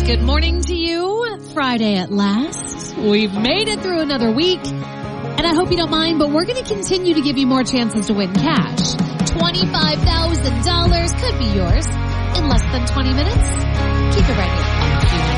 Good morning to you. Friday at last. We've made it through another week. And I hope you don't mind, but we're going to continue to give you more chances to win cash. $25,000 could be yours in less than 20 minutes. Keep it right here